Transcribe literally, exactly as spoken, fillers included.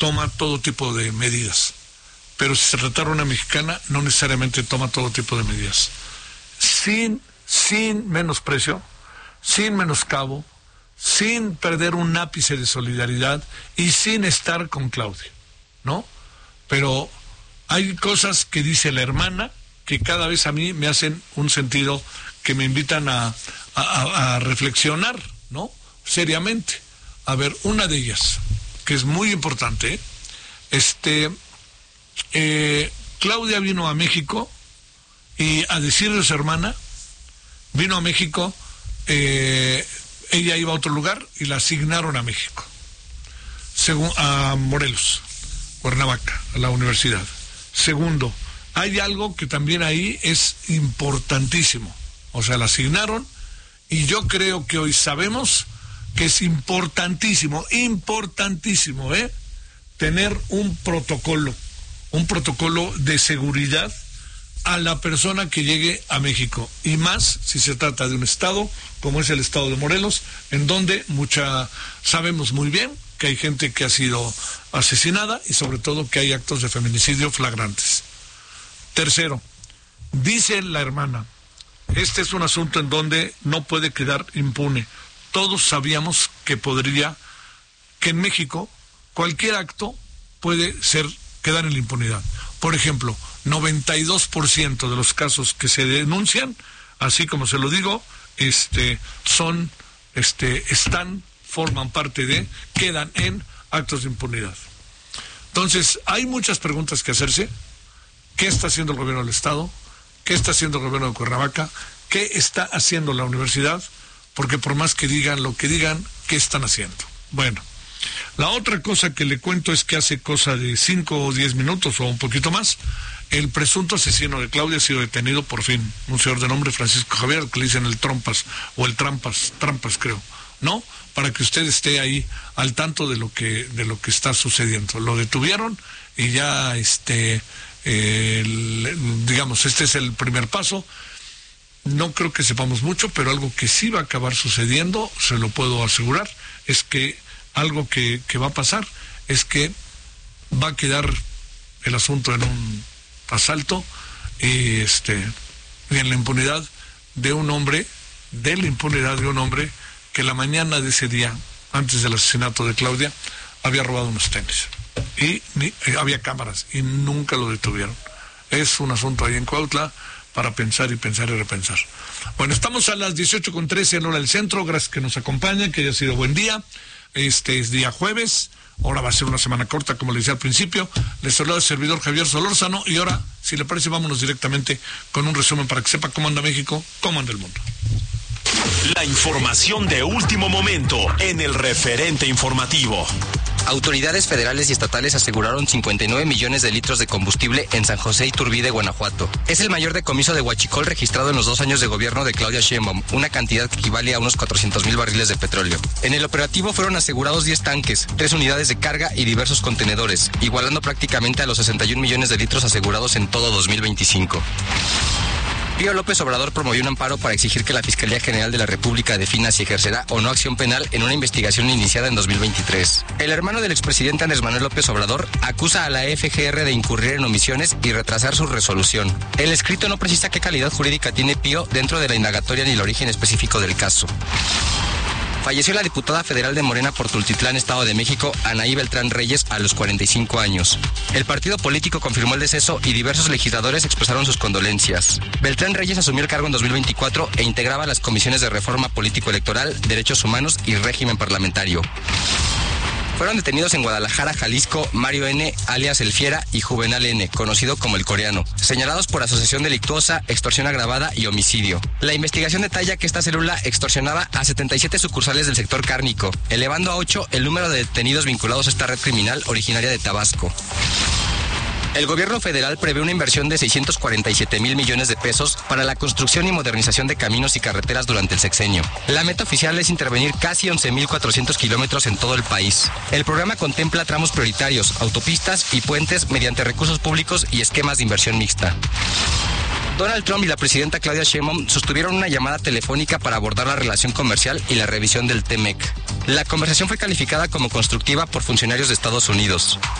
toma todo tipo de medidas. Pero si se trata de una mexicana, no necesariamente toma todo tipo de medidas. Sin, sin menosprecio, sin menoscabo, sin perder un ápice de solidaridad y sin estar con Claudia, ¿no? Pero hay cosas que dice la hermana que cada vez a mí me hacen un sentido, que me invitan a, a, a reflexionar, ¿no? Seriamente. A ver, una de ellas, que es muy importante, ¿eh? este, eh, Claudia vino a México y, a decir de su hermana, vino a México, eh, ella iba a otro lugar y la asignaron a México, según a Morelos, Cuernavaca, a la universidad. Segundo, hay algo que también ahí es importantísimo, o sea, la asignaron, y yo creo que hoy sabemos que es importantísimo, importantísimo, ¿eh? tener un protocolo, un protocolo de seguridad a la persona que llegue a México, y más si se trata de un estado como es el estado de Morelos, en donde mucha sabemos muy bien que hay gente que ha sido asesinada y sobre todo que hay actos de feminicidio flagrantes. Tercero, dice la hermana, este es un asunto en donde no puede quedar impune. Todos sabíamos que podría, que en México cualquier acto puede ser, quedar en la impunidad. Por ejemplo, noventa y dos por ciento de los casos que se denuncian, así como se lo digo, este, son, este, están, forman parte de, quedan en actos de impunidad. Entonces, hay muchas preguntas que hacerse. ¿Qué está haciendo el gobierno del Estado? ¿Qué está haciendo el gobierno de Cuernavaca? ¿Qué está haciendo la universidad? Porque por más que digan lo que digan, ¿qué están haciendo? Bueno, la otra cosa que le cuento es que hace cosa de cinco o diez minutos o un poquito más, el presunto asesino de Claudia ha sido detenido por fin, un señor de nombre Francisco Javier, que le dicen el Trompas, o el Trampas, Trampas creo, ¿no? Para que usted esté ahí al tanto de lo que, de lo que está sucediendo. Lo detuvieron y ya, este, eh, el, digamos, este es el primer paso. No creo que sepamos mucho, pero algo que sí va a acabar sucediendo, se lo puedo asegurar, es que algo que, que va a pasar es que va a quedar el asunto en un asalto y este y en la impunidad de un hombre, de la impunidad de un hombre que la mañana de ese día, antes del asesinato de Claudia, había robado unos tenis y ni, había cámaras y nunca lo detuvieron. Es un asunto ahí en Cuautla para pensar y pensar y repensar. Bueno, estamos a las dieciocho con trece en hora del centro. Gracias que nos acompañan, que haya sido buen día. Este es día jueves, ahora va a ser una semana corta, como le decía al principio. Les saluda el servidor Javier Solórzano, y ahora, si le parece, vámonos directamente con un resumen para que sepa cómo anda México, cómo anda el mundo. La información de último momento en el referente informativo. Autoridades federales y estatales aseguraron cincuenta y nueve millones de litros de combustible en San José Iturbide, Guanajuato. Es el mayor decomiso de huachicol registrado en los dos años de gobierno de Claudia Sheinbaum, una cantidad que equivale a unos cuatrocientos mil barriles de petróleo. En el operativo fueron asegurados diez tanques, tres unidades de carga y diversos contenedores, igualando prácticamente a los sesenta y un millones de litros asegurados en todo dos mil veinticinco. Pío López Obrador promovió un amparo para exigir que la Fiscalía General de la República defina si ejercerá o no acción penal en una investigación iniciada en dos mil veintitrés. El hermano del expresidente Andrés Manuel López Obrador acusa a la F G R de incurrir en omisiones y retrasar su resolución. El escrito no precisa qué calidad jurídica tiene Pío dentro de la indagatoria ni el origen específico del caso. Falleció la diputada federal de Morena por Tultitlán, Estado de México, Anaí Beltrán Reyes, a los cuarenta y cinco años. El partido político confirmó el deceso y diversos legisladores expresaron sus condolencias. Beltrán Reyes asumió el cargo en dos mil veinticuatro e integraba las comisiones de Reforma Político-Electoral, Derechos Humanos y Régimen Parlamentario. Fueron detenidos en Guadalajara, Jalisco, Mario N., alias El Fiera, y Juvenal N., conocido como El Coreano, señalados por asociación delictuosa, extorsión agravada y homicidio. La investigación detalla que esta célula extorsionaba a setenta y siete sucursales del sector cárnico, elevando a ocho el número de detenidos vinculados a esta red criminal originaria de Tabasco. El gobierno federal prevé una inversión de seiscientos cuarenta y siete mil millones de pesos para la construcción y modernización de caminos y carreteras durante el sexenio. La meta oficial es intervenir casi once mil cuatrocientos kilómetros en todo el país. El programa contempla tramos prioritarios, autopistas y puentes mediante recursos públicos y esquemas de inversión mixta. Donald Trump y la presidenta Claudia Sheinbaum sostuvieron una llamada telefónica para abordar la relación comercial y la revisión del T M E C. La conversación fue calificada como constructiva por funcionarios de Estados Unidos.